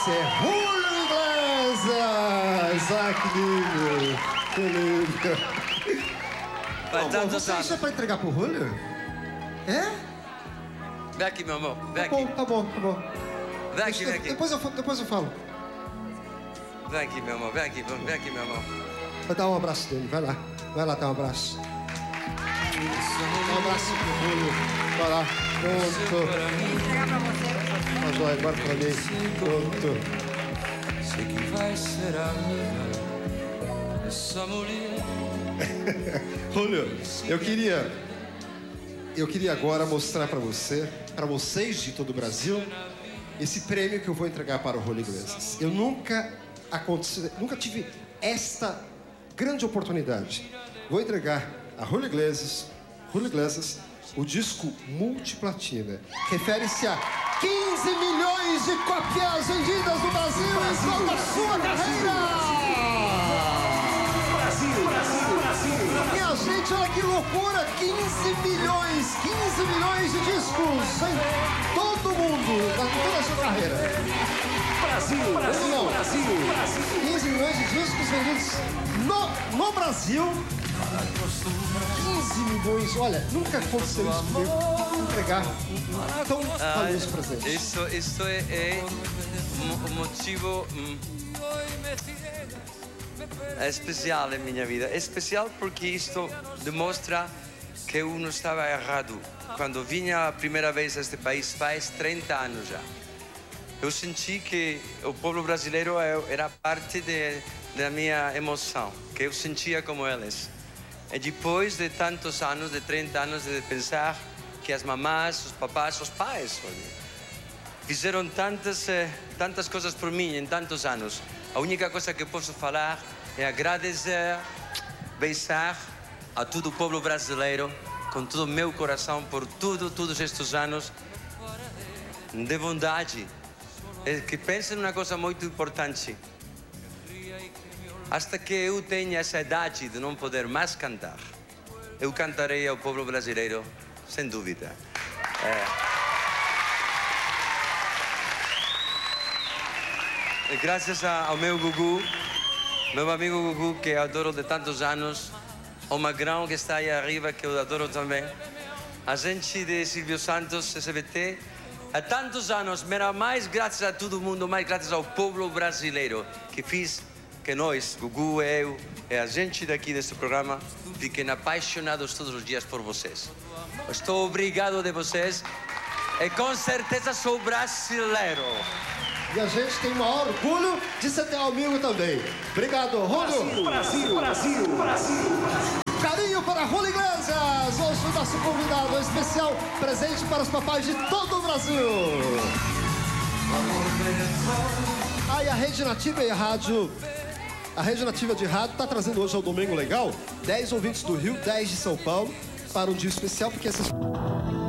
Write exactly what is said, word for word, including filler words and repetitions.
você, Julio Iglesias! Ah, que lindo! Que lindo! Faz tantos Você anos. deixa pra entregar pro Julio? É? Vem aqui, meu amor. Vem Tá bom, aqui. tá bom, tá bom. Vem aqui, vem aqui. Depois eu, depois eu falo. Vem aqui, meu amor. Vem aqui, vem aqui, meu amor. Vai dar um abraço dele, vai lá. Vai lá dar um abraço. Dá um abraço pro Julio. Vai lá. Pronto. Vou entregar pra você. Tá joia, agora pra mim. Pronto. Sei que vai ser amiga essa mulher. Julio, eu queria... Eu queria agora mostrar pra você, pra vocês de todo o Brasil, esse prêmio que eu vou entregar para o Julio Iglesias. Eu nunca aconteceu, nunca tive esta grande oportunidade. Vou entregar a Julio Iglesias, Julio Iglesias, o disco multiplatina. Refere-se a quinze milhões de cópias vendidas no Brasil em toda a sua carreira! Brasil, Brasil, Brasil. Minha gente, olha que loucura! quinze milhões, quinze milhões de discos em todo o mundo, em toda a sua carreira. Brasil, Brasil, Não, Brasil, Brasil. quinze milhões de discos vendidos no, no Brasil. quinze milhões, olha, nunca aconteceu isso comigo. Entregar um tão valioso presente. Isso, isso é, é um motivo hum, é especial em minha vida. É especial porque isto demonstra que eu não estava errado. Quando vinha a primeira vez a este país, faz trinta anos já, eu senti que o povo brasileiro era parte de, da minha emoção, que eu sentia como eles. E depois de tantos anos, de trinta anos, de pensar que as mamás, os papás, os pais fizeram tantas, tantas coisas por mim em tantos anos, a única coisa que posso falar é agradecer, beijar a todo o povo brasileiro com todo o meu coração por tudo, todos estes anos de bondade. É que pensem numa coisa muito importante. Hasta que eu tenha essa idade de não poder mais cantar, eu cantarei ao povo brasileiro, sem dúvida. É. E graças ao meu Gugu, meu amigo Gugu, que eu adoro de tantos anos, o Magrão, que está aí arriba, que eu adoro também, a gente de Silvio Santos, S B T, há tantos anos, mas mais graças a todo mundo, mais graças ao povo brasileiro, que fiz que nós, Gugu, eu e a gente daqui deste programa, fiquem apaixonados todos os dias por vocês. Estou obrigado de vocês e com certeza sou brasileiro. E a gente tem o maior orgulho de ser teu amigo também. Obrigado, Julio. Brasil, Brasil, Brasil. Carinho para Julio Iglesias, hoje o nosso convidado especial, presente para os papais de todo o Brasil. Ah, e a Rede Nativa e a Rádio... A Rede Nativa de Rádio está trazendo hoje ao Domingo Legal dez ouvintes do Rio, dez de São Paulo, para um dia especial, porque essas...